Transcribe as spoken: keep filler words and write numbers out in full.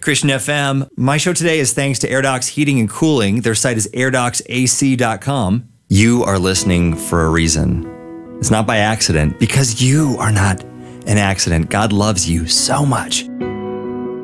Christian F M. My show today is thanks to AirDocs Heating and Cooling. Their site is air docs a c dot com. You are listening for a reason. It's not by accident, because you are not an accident. God loves you so much.